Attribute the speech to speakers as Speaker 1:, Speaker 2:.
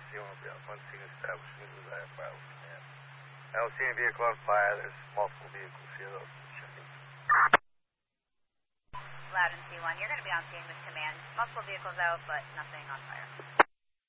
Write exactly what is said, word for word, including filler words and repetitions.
Speaker 1: C one will be on one scene established. News is I have file with command. I don't see any vehicle on fire. There's multiple vehicles here, though. Checking.
Speaker 2: Loudon C one, you're going to be on scene with command. Multiple vehicles out, but nothing on fire.